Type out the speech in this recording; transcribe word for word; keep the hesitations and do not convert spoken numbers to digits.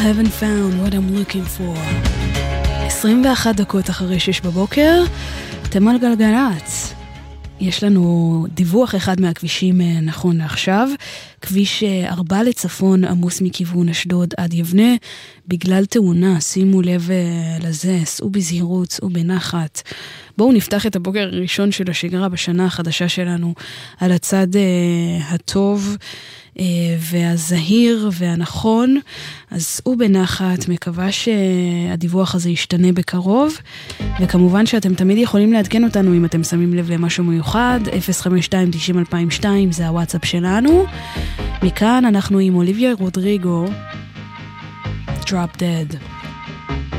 haven't found what I'm looking for. עשרים ואחת דקות אחרי שש בבוקר, אתם על גלגלצ. יש לנו דיווח אחד מהכבישים נכון לעכשיו. כביש ארבע לצפון עמוס מכיוון אשדוד עד יבנה, בגלל תאונה. שימו לב לזה, סעו בזהירות, סעו בנחת. בואו נפתח את הבוקר הראשון של השגרה בשנה החדשה שלנו על הצד הטוב והזהיר והנכון. אז סעו בנחת, מקווה שהדיווח הזה ישתנה בקרוב, וכמובן שאתם תמיד יכולים לעדכן אותנו אם אתם שמים לב למשהו מיוחד. אפס חמש שתיים תשעים אלפיים ושתיים זה הוואטסאפ שלנו. מכאן אנחנו עם אוליביה רודריגו, Drop Dead.